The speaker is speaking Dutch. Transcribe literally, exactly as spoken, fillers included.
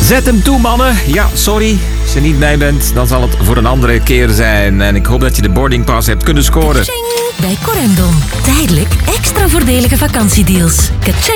Zet hem toe, mannen. Ja, sorry. Als je niet bij bent, dan zal het voor een andere keer zijn. En ik hoop dat je de boardingpass hebt kunnen scoren. Bij Corendon. Tijdelijk extra voordelige vakantiedeals. Kaching!